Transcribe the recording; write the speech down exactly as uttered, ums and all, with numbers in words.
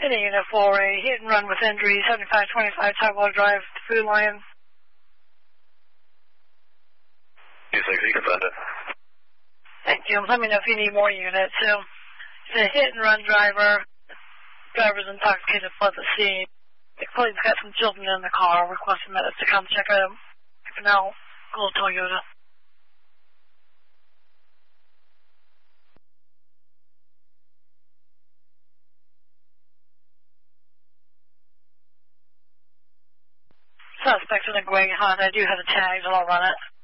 City Unit for a hit and run with injury, seventy-five twenty-five Tugwell Drive, Food Lion. two sixty, confirmed it. Thank you. Let me know if you need more units. So, it's a hit and run driver. Driver's intoxicated, fled the scene. The police got some children in the car, requesting medics to come check out a now gold Toyota. Suspects in a gray Honda. I do have the tags, and I'll run it.